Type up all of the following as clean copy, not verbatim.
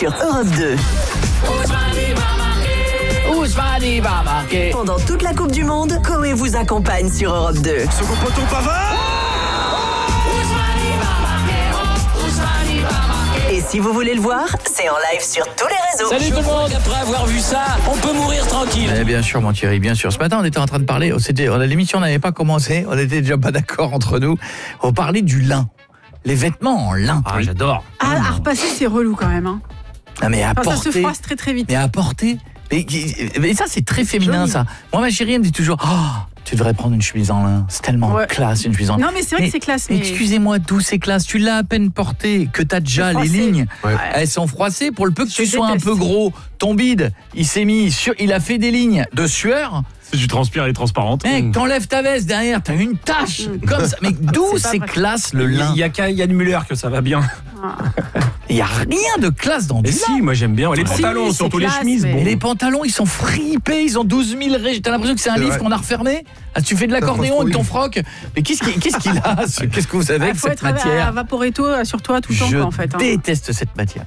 sur Europe 2. Ousmane va marquer. Pendant toute la Coupe du Monde, Koé vous accompagne sur Europe 2. Second poteau Pavard. Et si vous voulez le voir, c'est en live sur tous les réseaux. Salut tout le monde. Après avoir vu ça, on peut mourir tranquille. Bien sûr, mon Thierry, bien sûr. Ce matin, on était en train de parler. L'émission n'avait pas commencé. On était déjà pas d'accord entre nous. On parlait du lin. Les vêtements en lin. Ah, j'adore. À repasser, c'est relou quand même. Hein. Non, mais à Enfin, porter. ça se froisse très très vite. Mais à porter. Mais ça, c'est très féminin, ça. Moi, ma chérie, elle me dit toujours tu devrais prendre une chemise en lin. C'est tellement classe, une chemise en lin. Non, mais c'est vrai que c'est classe. Mais... Excusez-moi, d'où c'est classe? Tu l'as à peine porté, que t'as déjà les lignes. Ouais. Elles sont froissées. Pour le peu que tu sois un peu gros, ton bide, il a fait des lignes de sueur. Si tu transpires, elle est transparente. Mec, t'enlèves ta veste derrière, t'as une tache comme ça. Mais d'où c'est classe le lin? Il y a qu'à Yann Muller que ça va bien. Il n'y a rien de classe dans du lin. Si, moi j'aime bien. Les pantalons, surtout les chemises. Mais les pantalons, ils sont fripés, ils ont 12 000 règles. T'as l'impression que c'est un livre qu'on a refermé? Tu fais de l'accordéon avec ton froc. Mais qu'est-ce qu'il a? Qu'est-ce que vous avez avec cette matière? Il faut être à Vaporetto sur toi tout le temps, en fait. Je déteste cette matière.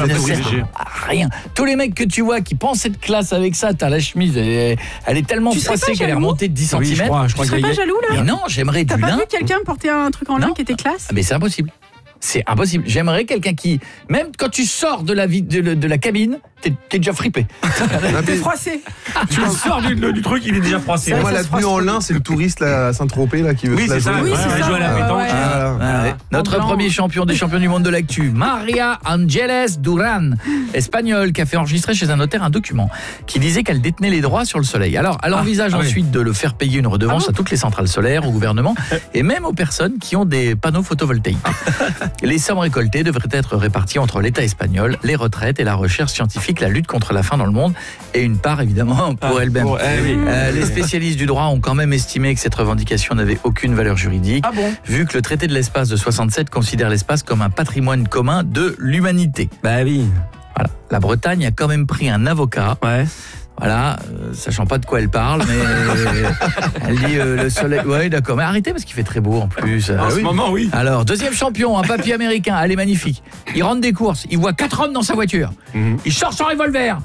Rien. Tous les mecs que tu vois qui pensent être classe avec ça, t'as la chemise, elle est tellement froissée qu'elle est remontée de 10 cm. Je serais pas jaloux là. Mais non, j'aimerais du lin. T'as pas vu quelqu'un porter un truc en lin qui était classe? Mais c'est impossible. C'est impossible. J'aimerais quelqu'un qui, même quand tu sors de la cabine, t'es déjà fripé. T'es froissé. Tu sors du truc, il est déjà froissé. Moi, la tenue en lin, c'est le touriste là, à Saint-Tropez là, qui veut se la jouer. Oui, c'est ça. Jouer à la pétanque. Notre premier champion des champions du monde de l'actu, Maria Ángeles Durán, espagnole, qui a fait enregistrer chez un notaire un document qui disait qu'elle détenait les droits sur le soleil. Alors, elle envisage ensuite de le faire payer une redevance à toutes les centrales solaires, au gouvernement et même aux personnes qui ont des panneaux photovoltaïques. Les sommes récoltées devraient être réparties entre l'État espagnol, les retraites et la recherche scientifique, la lutte contre la faim dans le monde et une part évidemment pour elle-même. Les spécialistes du droit ont quand même estimé que cette revendication n'avait aucune valeur juridique, vu que le traité de l'espace de 67 considère l'espace comme un patrimoine commun de l'humanité. Bah oui. Voilà. La Bretagne a quand même pris un avocat. Voilà, sachant pas de quoi elle parle, mais elle dit le soleil. Ouais, d'accord, mais arrêtez parce qu'il fait très beau en plus. En ce moment, oui. Alors, deuxième champion, un papy américain, elle est magnifique. Il rentre des courses, il voit 4 hommes dans sa voiture. Il sort son revolver.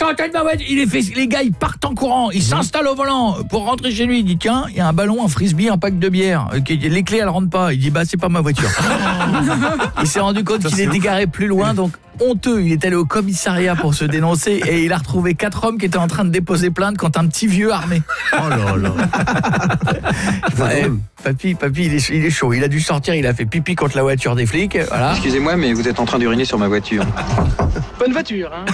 Les gars, ils partent en courant, ils s'installent au volant pour rentrer chez lui. Il dit tiens, il y a un ballon, un frisbee, un pack de bière. Les clés, elles rentrent pas. Il dit c'est pas ma voiture. Il s'est rendu compte qu'il était garé plus loin, donc honteux, il est allé au commissariat pour se dénoncer et il a retrouvé 4 hommes qui étaient en train de déposer plainte contre un petit vieux armé. Oh là là. Papy, il est chaud. Il a dû sortir, il a fait pipi contre la voiture des flics. Voilà. Excusez-moi, mais vous êtes en train d'uriner sur ma voiture. Bonne voiture, hein.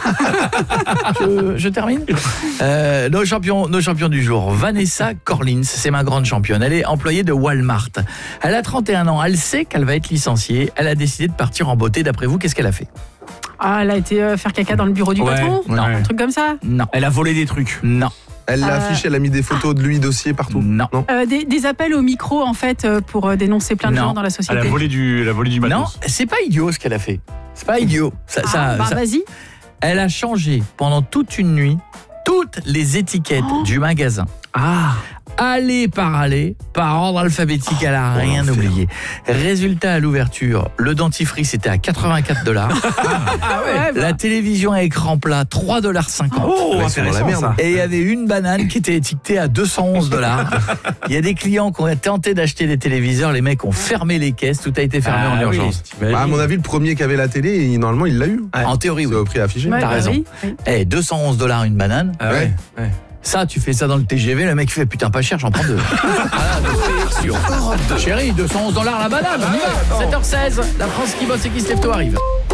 Je termine. Nos champions du jour. Vanessa Corlins, c'est ma grande championne. Elle est employée de Walmart. Elle a 31 ans. Elle sait qu'elle va être licenciée. Elle a décidé de partir en beauté. D'après vous, qu'est-ce qu'elle a fait? Elle a été faire caca dans le bureau du patron? Non. Un truc comme ça? Non. Elle a volé des trucs? Non. Elle l'a affiché, elle a mis des photos de lui, dossier partout? Non. Des appels au micro, en fait, pour dénoncer plein de gens dans la société. Elle a volé du matos? Non, c'est pas idiot ce qu'elle a fait. C'est pas idiot. Vas-y. Elle a changé pendant toute une nuit toutes les étiquettes du magasin. Allée par ordre alphabétique, elle a rien oublié. Résultat à l'ouverture, le dentifrice était à $84. La télévision à écran plat, $3,50. C'est la merde. Et il y avait une banane qui était étiquetée à $211. Il y a des clients qui ont tenté d'acheter des téléviseurs, les mecs ont fermé les caisses, tout a été fermé en urgence. À mon avis, le premier qui avait la télé, normalement, il l'a eu. En théorie, oui. C'est au prix affiché. T'as raison. Oui. $211 une banane. Ça, tu fais ça dans le TGV, le mec fait putain pas cher, j'en prends 2. Sur Europe 2. Chérie, $211 la banane, on y va. 7h16, la France qui bosse et qui se lève tôt arrive.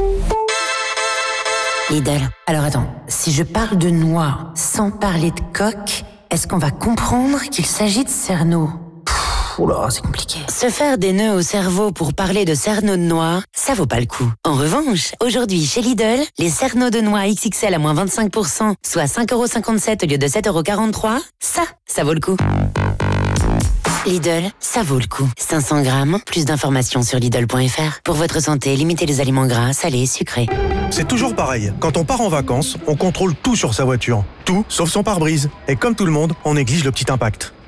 Lidl. Alors attends, si je parle de noix sans parler de coque, est-ce qu'on va comprendre qu'il s'agit de cerneau? Oula, c'est compliqué. Se faire des nœuds au cerveau pour parler de cerneaux de noix, ça vaut pas le coup. En revanche, aujourd'hui chez Lidl, les cerneaux de noix XXL à moins 25%, soit 5,57€ au lieu de 7,43€, ça vaut le coup. Lidl, ça vaut le coup. 500 grammes, plus d'informations sur Lidl.fr. Pour votre santé, limitez les aliments gras, salés, sucrés. C'est toujours pareil. Quand on part en vacances, on contrôle tout sur sa voiture. Tout, sauf son pare-brise. Et comme tout le monde, on néglige le petit impact.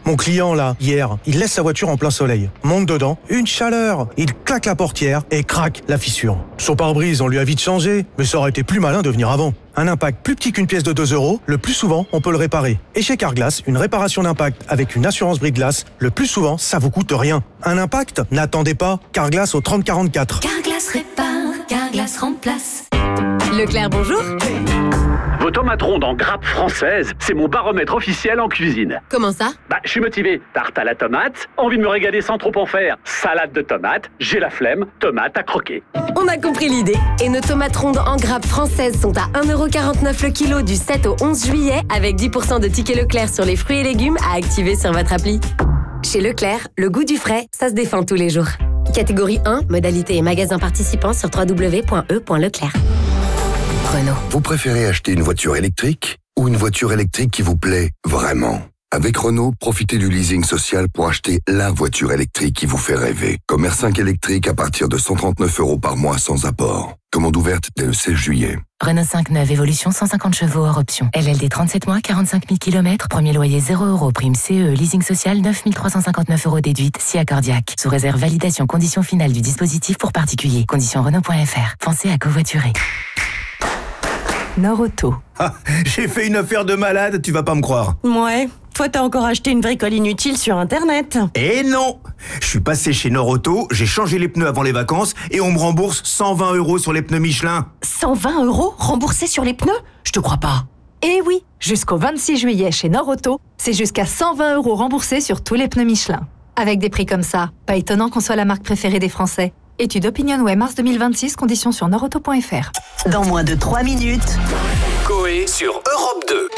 Mon client, là, hier, il laisse sa voiture en plein soleil, monte dedans, une chaleur, il claque la portière et craque la fissure. Son pare-brise, on lui a vite changé, mais ça aurait été plus malin de venir avant. Un impact plus petit qu'une pièce de 2 €, le plus souvent, on peut le réparer. Et chez Carglass, une réparation d'impact avec une assurance brise-glace, le plus souvent, ça vous coûte rien. Un impact? N'attendez pas, Carglass au 30 44. Carglass répare, Carglass remplace. Leclerc, bonjour. Vos tomates rondes en grappe française, c'est mon baromètre officiel en cuisine. Comment ça? Je suis motivé. Tarte à la tomate, envie de me régaler sans trop en faire. Salade de tomates, j'ai la flemme, tomate à croquer. On a compris l'idée. Et nos tomates rondes en grappe françaises sont à 1,49 € le kilo du 7 au 11 juillet avec 10% de tickets Leclerc sur les fruits et légumes à activer sur votre appli. Chez Leclerc, le goût du frais, ça se défend tous les jours. Catégorie 1, modalité et magasin participants sur www.e.leclerc. Renault. Vous préférez acheter une voiture électrique ou une voiture électrique qui vous plaît vraiment? Avec Renault, profitez du leasing social pour acheter la voiture électrique qui vous fait rêver. Comme R5 électrique à partir de 139 € par mois sans apport. Commande ouverte dès le 16 juillet. Renault 5 neuve évolution 150 chevaux hors option. LLD 37 mois, 45 000 km, premier loyer 0 €, prime CE, leasing social 9 359 € déduite, si accordiaque. Sous réserve validation conditions finales du dispositif pour particuliers. Conditions Renault.fr. Pensez à covoiturer. Norauto. Ah, j'ai fait une affaire de malade, tu vas pas me croire. Ouais, toi t'as encore acheté une bricole inutile sur internet. Eh non! Je suis passé chez Norauto, j'ai changé les pneus avant les vacances et on me rembourse 120 € sur les pneus Michelin. 120 € remboursés sur les pneus? Je te crois pas. Eh oui, jusqu'au 26 juillet chez Norauto, c'est jusqu'à 120 € remboursés sur tous les pneus Michelin. Avec des prix comme ça, pas étonnant qu'on soit la marque préférée des Français. Étude OpinionWay mars 2026, conditions sur norauto.fr. Dans moins de 3 minutes, Coé sur Europe 2.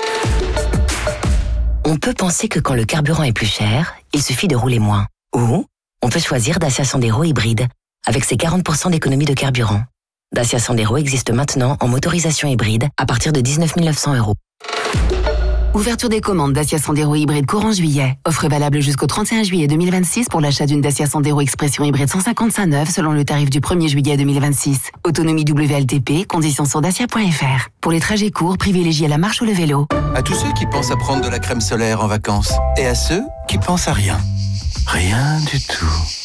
On peut penser que quand le carburant est plus cher, il suffit de rouler moins. Ou on peut choisir Dacia Sandero hybride, avec ses 40% d'économie de carburant. Dacia Sandero existe maintenant en motorisation hybride à partir de 19 900 €. Ouverture des commandes Dacia Sandero hybride courant juillet. Offre valable jusqu'au 31 juillet 2026 pour l'achat d'une Dacia Sandero Expression hybride 155 neuve selon le tarif du 1er juillet 2026. Autonomie WLTP, conditions sur dacia.fr. Pour les trajets courts, privilégiez la marche ou le vélo. À tous ceux qui pensent à prendre de la crème solaire en vacances et à ceux qui pensent à rien. Rien du tout.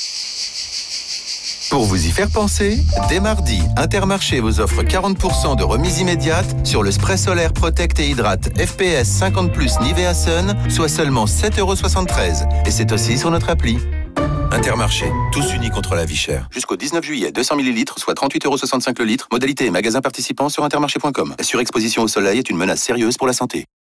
Pour vous y faire penser, dès mardi, Intermarché vous offre 40% de remise immédiate sur le spray solaire Protect et Hydrate FPS 50+, Nivea Sun, soit seulement 7,73 €. Et c'est aussi sur notre appli. Intermarché, tous unis contre la vie chère. Jusqu'au 19 juillet, 200 ml, soit 38,65 € le litre. Modalité et magasin participants sur intermarché.com. La surexposition au soleil est une menace sérieuse pour la santé.